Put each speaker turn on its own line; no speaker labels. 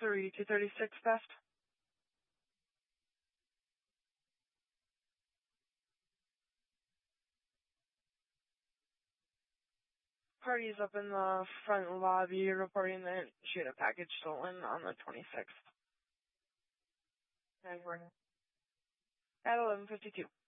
3236 Best. Party's up in the front lobby reporting that she had a package stolen on the 26th. At 11:52.